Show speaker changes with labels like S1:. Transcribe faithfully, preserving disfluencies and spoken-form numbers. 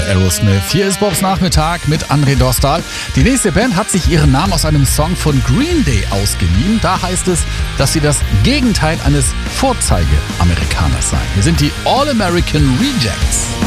S1: Aerosmith. Hier ist Bobs Nachmittag mit André Dostal. Die nächste Band hat sich ihren Namen aus einem Song von Green Day ausgeliehen. Da heißt es, dass sie das Gegenteil eines Vorzeige-Amerikaners seien. Hier sind die All-American Rejects.